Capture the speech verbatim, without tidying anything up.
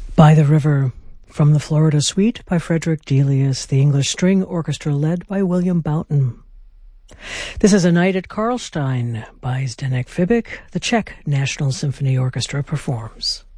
By the River, from the Florida Suite by Frederick Delius, the English String Orchestra led by William Boughton. This is A Night at Karlstein by Zdeněk Fibik, the Czech National Symphony Orchestra performs.